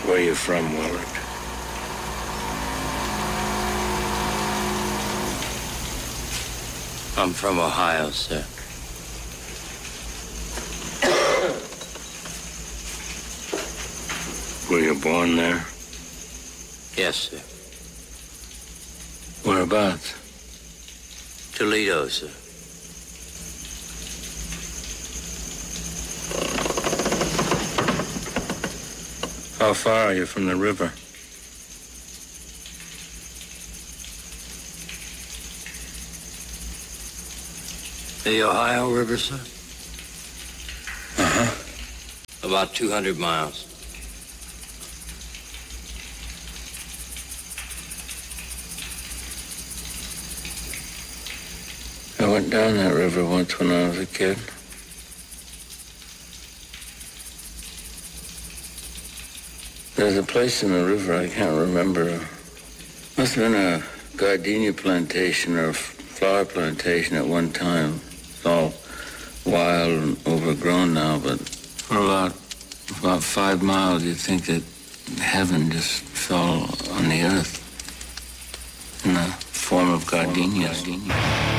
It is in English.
Where you from, Willard? I'm from Ohio, sir. Were you born there? Yes, sir. Whereabouts? Toledo, sir. How far are you from the river? The Ohio River, sir? Uh-huh. About 200 miles. I went down that river once when I was a kid. There's a place in the river, I can't remember. Must have been a gardenia plantation or a flower plantation at one time. It's all wild and overgrown now, but for about 5 miles, you'd think that heaven just fell on the earth in the form of gardenias.